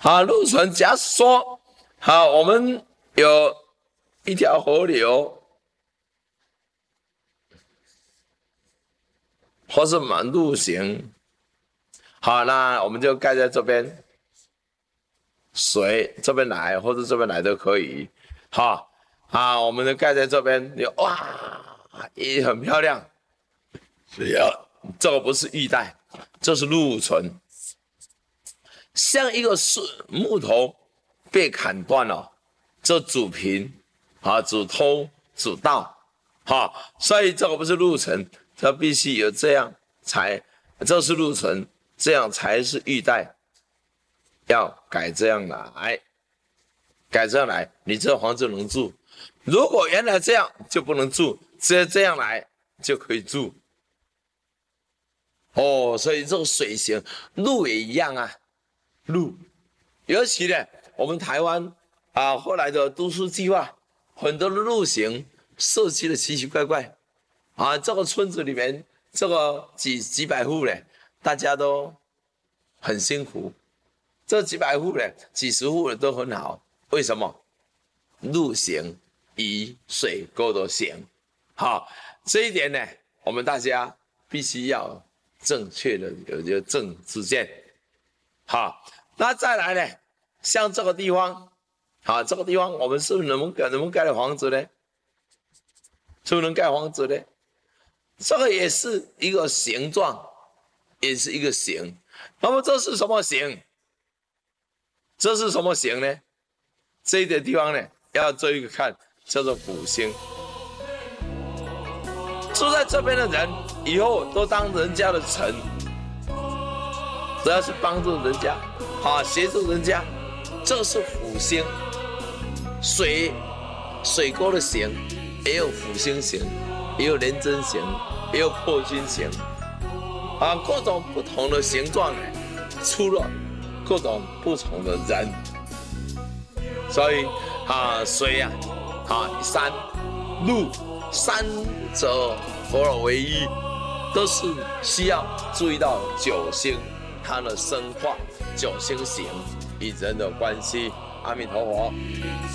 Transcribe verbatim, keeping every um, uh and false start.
好，禄存假使说，好，我们有一条河流，或是满路行，好，那我们就盖在这边，水这边来或者这边来都可以，好，啊，我们就盖在这边，哇，也很漂亮。所以啊，这个不是玉带，这是禄存。像一个树木头被砍断了，这主贫啊，主偷，主盗，好，所以这个不是禄存，它必须有这样才，这是禄存，这样才是玉带。要改这样来，改这样来，你这房子能住。如果原来这样就不能住，只要这样来就可以住。哦，所以这个水型，路也一样啊，路，尤其呢，我们台湾啊，后来的都市计划，很多的路型设计的奇奇怪怪，啊，这个村子里面这个几几百户呢，大家都很辛苦，这几百户呢，几十户的都很好，为什么？路型以水沟的型，好，这一点呢，我们大家必须要正确的有一个正知见。好，那再来呢，像这个地方，好，这个地方我们是不是能不能能不能盖的房子呢？是不是能盖房子呢？这个也是一个形状，也是一个形。那么这是什么形？这是什么形呢？这一点地方呢，要做一个看，叫做辅星。住在这边的人，以后都当人家的臣，只要是帮助人家，啊，协助人家，这个是辅星。水水沟的形，也有辅星形，也有廉贞形，也有破军形，啊，各种不同的形状呢，出了各种不同的人。所以啊，水啊，啊，山、路。三者合而为一，都是需要注意到九星它的生化，九星形与人的关系。阿弥陀佛。